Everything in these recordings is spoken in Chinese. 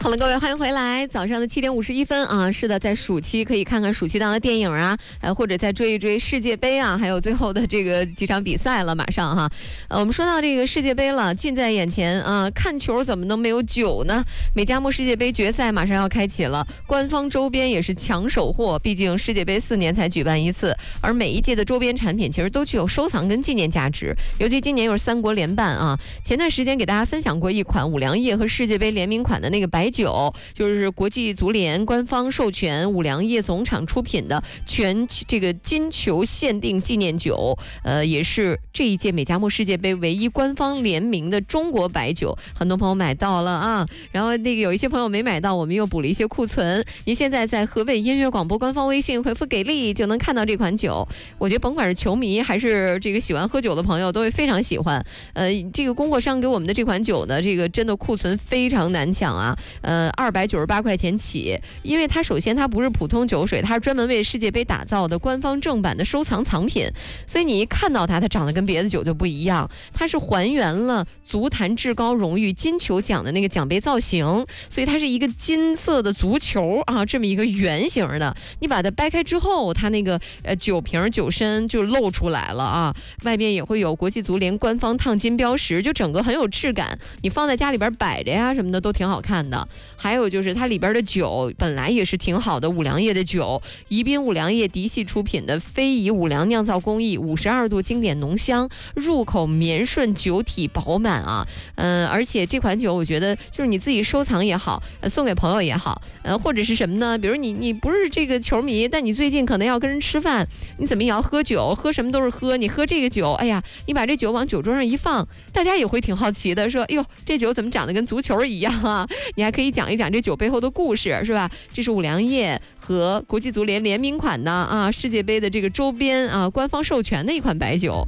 好了，各位，欢迎回来。早上的7点51分啊，是的，在暑期可以看看暑期档的电影啊，或者再追一追世界杯啊，还有最后的这个几场比赛了，马上哈。我们说到这个世界杯了，近在眼前啊，看球怎么能没有酒呢？美加墨世界杯决赛马上要开启了，官方周边也是抢手货，毕竟世界杯4年才举办一次，而每一届的周边产品其实都具有收藏跟纪念价值，尤其今年又是3国联办啊。前段时间给大家分享过一款五粮液和世界杯联名款的那个白酒，就是国际足联官方授权五粮液总厂出品的这个金球限定纪念酒，也是这一届美加墨世界杯唯一官方联名的中国白酒，很多朋友买到了啊，然后那个有一些朋友没买到，我们又补了一些库存。您现在在河北音乐广播官方微信回复给力就能看到这款酒，我觉得甭管是球迷还是这个喜欢喝酒的朋友都会非常喜欢。这个供货商给我们的这款酒呢，这个真的库存非常难抢啊。298块钱起，因为它首先它不是普通酒水，它是专门为世界杯打造的官方正版的收藏藏品，所以你一看到它长得跟别的酒就不一样，它是还原了足坛至高荣誉金球奖的那个奖杯造型，所以它是一个金色的足球啊，这么一个圆形的，你把它掰开之后，它那个酒瓶酒身就露出来了啊，外边也会有国际足联官方烫金标识，就整个很有质感，你放在家里边摆着呀什么的都挺好看的。还有就是它里边的酒本来也是挺好的，五粮液的酒，宜宾五粮液嫡系出品的非遗五粮酿造工艺，52度经典浓香，入口绵顺，酒体饱满啊。而且这款酒我觉得就是你自己收藏也好，送给朋友也好，或者是什么呢？比如你不是这个球迷，但你最近可能要跟人吃饭，你怎么也要喝酒，喝什么都是喝，你喝这个酒，哎呀，你把这酒往酒桌上一放，大家也会挺好奇的，说，哎呦，这酒怎么长得跟足球一样啊？你还可以讲一讲这酒背后的故事，是吧？这是五粮液和国际足联联名款的啊，世界杯的这个周边啊，官方授权的一款白酒。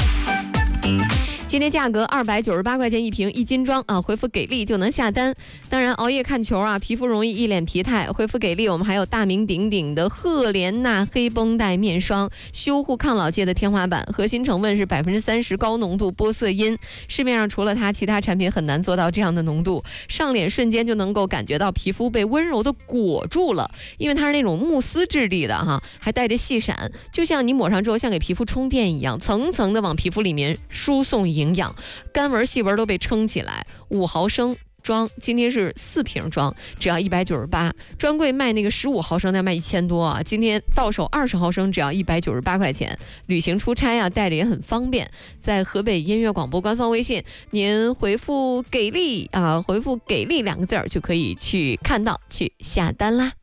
今天价格298块钱一瓶，1斤装啊，回复给力就能下单。当然熬夜看球啊，皮肤容易一脸疲态，回复给力我们还有大名鼎鼎的赫莲娜黑绷带面霜，修护抗老界的天花板，核心成分是30%高浓度玻色因，市面上除了它，其他产品很难做到这样的浓度，上脸瞬间就能够感觉到皮肤被温柔的裹住了，因为它是那种慕斯质地的哈，还带着细闪，就像你抹上之后像给皮肤充电一样，层层的往皮肤里面输送营养，干纹细纹都被撑起来。5毫升装今天是4瓶装，只要198，专柜卖那个15毫升的卖1000多啊，今天到手20毫升只要198块钱。旅行出差啊，带着也很方便。在河北音乐广播官方微信，您回复给力啊，回复给力2个字就可以去看到去下单啦。